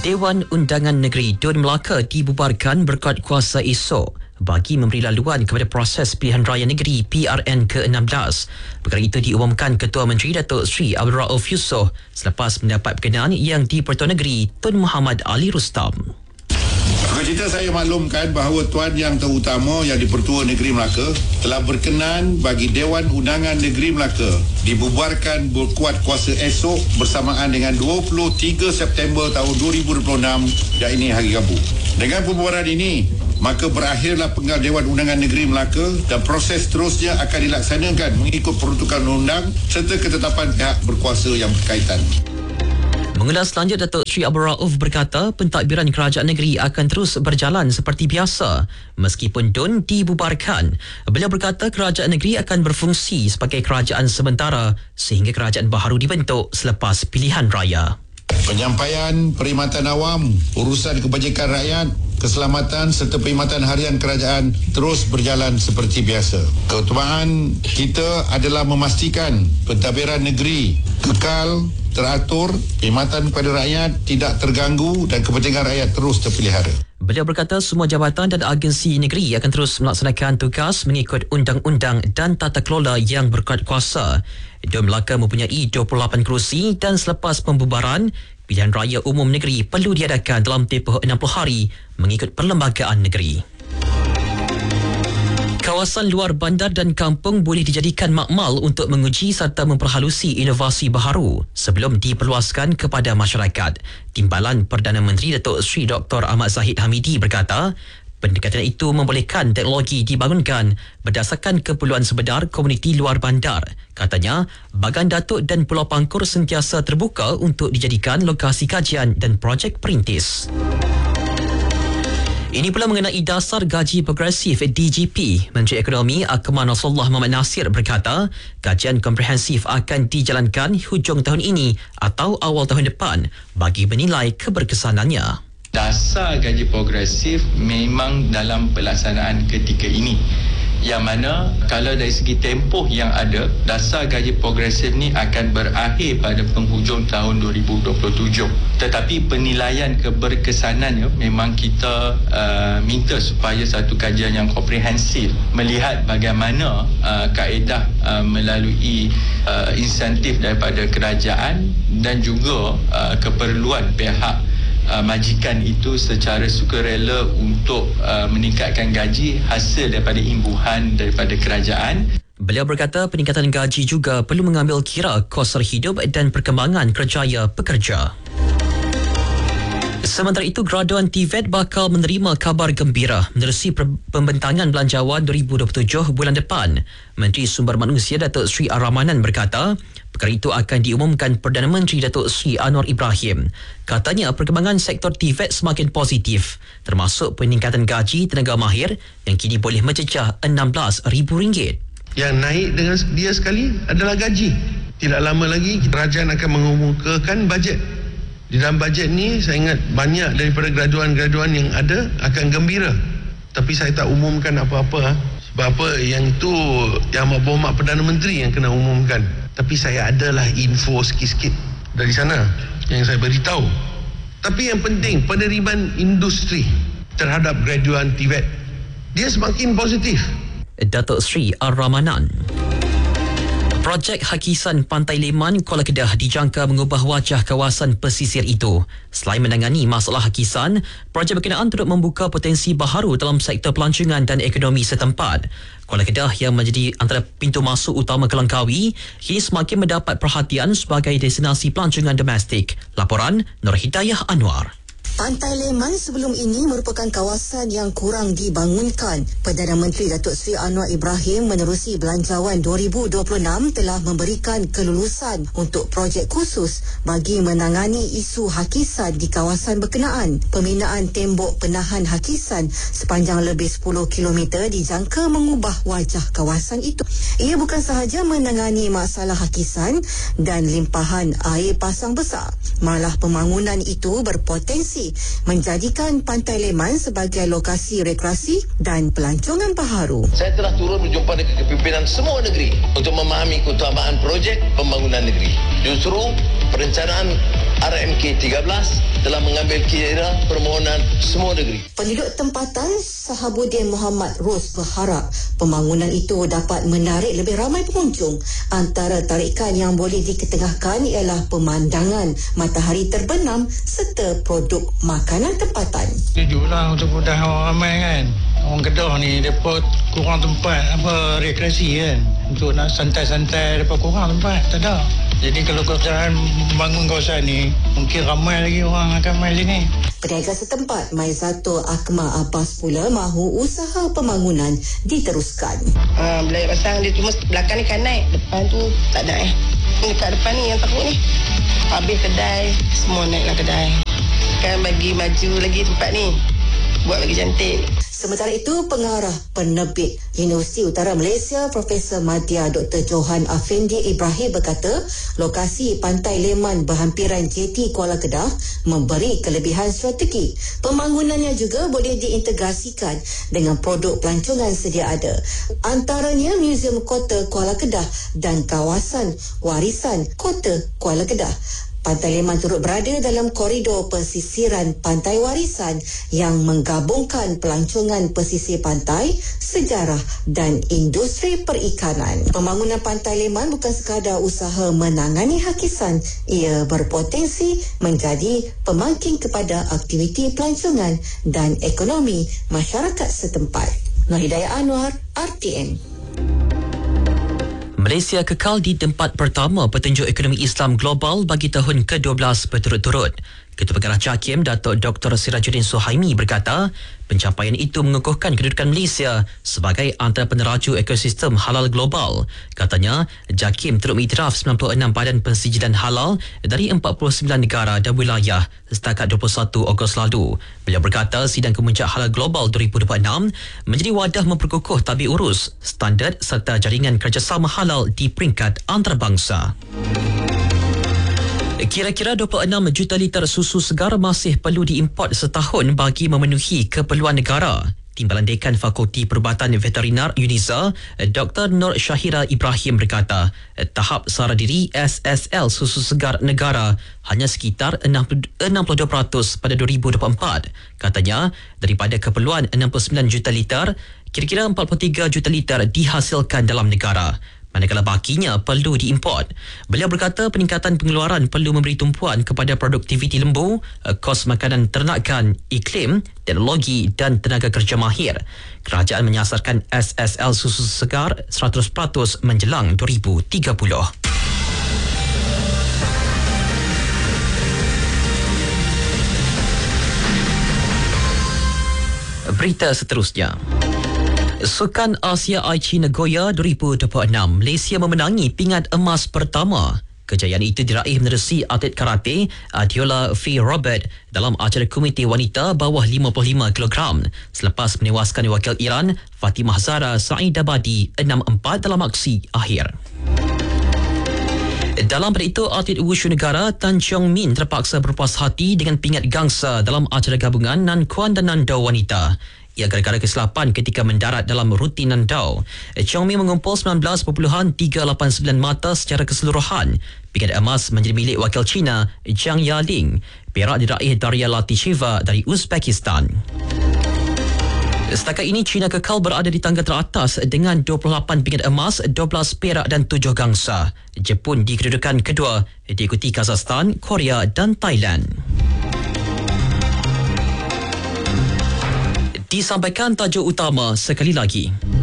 Dewan Undangan Negeri Dun Melaka dibubarkan berkat kuasa esok bagi memberi laluan kepada proses pilihan raya negeri PRN ke-16. Perkara itu diumumkan Ketua Menteri Datuk Seri Abdul Rauf Yusof selepas mendapat berkenaan yang di-Pertuan Negeri Tun Muhammad Ali Rustam. Cerita saya maklumkan bahawa Tuan Yang Terutama yang di-Pertua Negeri Melaka telah berkenan bagi Dewan Undangan Negeri Melaka dibubarkan berkuat kuasa esok bersamaan dengan 23 September tahun 2026 dan ini hari Rabu. Dengan pembubaran ini, maka berakhirlah penggal Dewan Undangan Negeri Melaka dan proses seterusnya akan dilaksanakan mengikut peruntukan undang serta ketetapan pihak berkuasa yang berkaitan. Mengulas lanjut, Datuk Seri Abdul Rauf berkata pentadbiran kerajaan negeri akan terus berjalan seperti biasa meskipun DUN dibubarkan. Beliau berkata kerajaan negeri akan berfungsi sebagai kerajaan sementara sehingga kerajaan baharu dibentuk selepas pilihan raya. Penyampaian perkhidmatan awam, urusan kebajikan rakyat, keselamatan serta perkhidmatan harian kerajaan terus berjalan seperti biasa. Keutamaan kita adalah memastikan pentadbiran negeri kekal, teratur, perkhidmatan kepada rakyat tidak terganggu dan kepentingan rakyat terus terpelihara. Beliau berkata semua jabatan dan agensi negeri akan terus melaksanakan tugas mengikut undang-undang dan tata kelola yang berkuat kuasa. Dun Melaka mempunyai 28 kerusi dan selepas pembubaran, pilihan raya umum negeri perlu diadakan dalam tempoh 60 hari mengikut perlembagaan negeri. Kawasan luar bandar dan kampung boleh dijadikan makmal untuk menguji serta memperhalusi inovasi baharu sebelum diperluaskan kepada masyarakat. Timbalan Perdana Menteri Datuk Seri Dr. Ahmad Zahid Hamidi berkata, pendekatan itu membolehkan teknologi dibangunkan berdasarkan keperluan sebenar komuniti luar bandar. Katanya, Bagan Datuk dan Pulau Pangkur sentiasa terbuka untuk dijadikan lokasi kajian dan projek perintis. Ini pula mengenai dasar gaji progresif DGP. Menteri Ekonomi Akmal Nasrullah Muhammad Nasir berkata, kajian komprehensif akan dijalankan hujung tahun ini atau awal tahun depan bagi menilai keberkesanannya. Dasar gaji progresif memang dalam pelaksanaan ketika ini, yang mana kalau dari segi tempoh yang ada, dasar gaji progresif ni akan berakhir pada penghujung tahun 2027. Tetapi penilaian keberkesanannya memang kita minta supaya satu kajian yang komprehensif melihat bagaimana kaedah melalui insentif daripada kerajaan dan juga keperluan pihak majikan itu secara sukarela untuk meningkatkan gaji hasil daripada imbuhan daripada kerajaan. Beliau berkata peningkatan gaji juga perlu mengambil kira kos hidup dan perkembangan kerjaya pekerja. Sementara itu, graduan TVET bakal menerima kabar gembira menerusi pembentangan Belanjawan 2027 bulan depan. Menteri Sumber Manusia Datuk Seri Ar-Rahmanan berkata, perkara itu akan diumumkan Perdana Menteri Datuk Seri Anwar Ibrahim. Katanya, perkembangan sektor TVET semakin positif, termasuk peningkatan gaji tenaga mahir yang kini boleh mencecah RM16,000. Yang naik dengan dia sekali adalah gaji. Tidak lama lagi kerajaan akan mengemukakan bajet. Di dalam bajet ni saya ingat banyak daripada graduan-graduan yang ada akan gembira. Tapi saya tak umumkan apa-apa. Sebab apa, yang itu yang Amat Perdana Menteri yang kena umumkan. Tapi saya adalah info sikit-sikit dari sana yang saya beritahu. Tapi yang penting, penerimaan industri terhadap graduan TVET dia semakin positif. Datuk Seri Ar-Rahmanan. Projek Hakisan Pantai Leman, Kuala Kedah dijangka mengubah wajah kawasan pesisir itu. Selain menangani masalah hakisan, projek berkenaan turut membuka potensi baharu dalam sektor pelancongan dan ekonomi setempat. Kuala Kedah yang menjadi antara pintu masuk utama ke Langkawi, kini semakin mendapat perhatian sebagai destinasi pelancongan domestik. Laporan Nur Hidayah Anwar. Pantai Leman sebelum ini merupakan kawasan yang kurang dibangunkan. Perdana Menteri Datuk Seri Anwar Ibrahim menerusi Belanjawan 2026 telah memberikan kelulusan untuk projek khusus bagi menangani isu hakisan di kawasan berkenaan. Pembinaan tembok penahan hakisan sepanjang lebih 10 km dijangka mengubah wajah kawasan itu. Ia bukan sahaja menangani masalah hakisan dan limpahan air pasang besar, malah pembangunan itu berpotensi menjadikan Pantai Leman sebagai lokasi rekreasi dan pelancongan baharu. Saya telah turun berjumpa dengan pimpinan semua negeri untuk memahami keutamaan projek pembangunan negeri. Justru perencanaan RMK 13 telah mengambil kira permohonan semua negeri. Penduduk tempatan Sahabuddin Muhammad Ros berharap pembangunan itu dapat menarik lebih ramai pengunjung. Antara tarikan yang boleh diketengahkan ialah pemandangan matahari terbenam serta produk makanan tempatan. Sejuklah untuk mudah orang ramai kan. Orang Kedah ni mereka kurang tempat rekreasi kan. Untuk nak santai-santai mereka kurang tempat, tak ada. Jadi kalau kerajaan bangun kawasan ni, mungkin ramai lagi orang akan main sini. Peniaga setempat Maizatul Akmal Abbas pula mahu usaha pembangunan diteruskan. Belayar pasang dia cuma belakang ni kan naik, depan tu tak nak Dekat depan ni yang takut ni. Habis kedai, semua naiklah kedai. Kan bagi maju lagi tempat ni. Buat lagi cantik. Sementara itu, Pengarah Penerbit Universiti Utara Malaysia Profesor Madya Dr. Johan Afendi Ibrahim berkata, lokasi Pantai Leman berhampiran JT Kuala Kedah memberi kelebihan strategi. Pembangunannya juga boleh diintegrasikan dengan produk pelancongan sedia ada. Antaranya Muzium Kota Kuala Kedah dan kawasan warisan Kota Kuala Kedah. Pantai Leman turut berada dalam koridor pesisiran pantai warisan yang menggabungkan pelancongan pesisir pantai, sejarah dan industri perikanan. Pembangunan Pantai Leman bukan sekadar usaha menangani hakisan, ia berpotensi menjadi pemangkin kepada aktiviti pelancongan dan ekonomi masyarakat setempat. Nur Hidayah Anwar, RTM. Malaysia kekal di tempat pertama petunjuk ekonomi Islam global bagi tahun ke-12 berturut-turut. Ketua Pengarah JAKIM, Datuk Dr. Sirajuddin Suhaimi berkata, pencapaian itu mengukuhkan kedudukan Malaysia sebagai antara peneraju ekosistem halal global. Katanya, JAKIM turut mengiktiraf 96 badan pensijilan halal dari 49 negara dan wilayah setakat 21 Ogos lalu. Beliau berkata, sidang kemuncak halal global 2026 menjadi wadah memperkukuh tabik urus, standard serta jaringan kerjasama halal di peringkat antarabangsa. Kira-kira 26 juta liter susu segar masih perlu diimport setahun bagi memenuhi keperluan negara. Timbalan Dekan Fakulti Perubatan Veterinar UNIZA, Dr. Nur Syahira Ibrahim berkata, tahap sara diri SSL susu segar negara hanya sekitar 62% pada 2024. Katanya, daripada keperluan 69 juta liter, kira-kira 43 juta liter dihasilkan dalam negara, manakala bakinya perlu diimport. Beliau berkata peningkatan pengeluaran perlu memberi tumpuan kepada produktiviti lembu, kos makanan ternakan, iklim, teknologi dan tenaga kerja mahir. Kerajaan menyasarkan SSL susu segar 100% menjelang 2030. Berita seterusnya. Sukan Asia Aichi Nagoya 2026, Malaysia memenangi pingat emas pertama. Kejayaan itu diraih menerusi atlet karate Adiola V. Robert dalam acara Komite Wanita bawah 55 kg selepas menewaskan wakil Iran Fatimah Zahra Saidabadi 6-4 dalam aksi akhir. Dalam pada itu, atlet wushu negara Tan Cheong Min terpaksa berpuas hati dengan pingat gangsa dalam acara gabungan Nan Kuan dan Nandau Wanita. Ia gara-gara kesilapan ketika mendarat dalam rutin Nandau. Cheong Min mengumpul 19.389 mata secara keseluruhan. Pingat emas menjadi milik wakil China Zhang Yaling. Perak diraih Daria Latisheva dari Uzbekistan. Setakat ini, China kekal berada di tangga teratas dengan 28 pingat emas, 12 perak dan 7 gangsa. Jepun di kedudukan kedua, diikuti Kazakhstan, Korea dan Thailand. Disampaikan tajuk utama sekali lagi.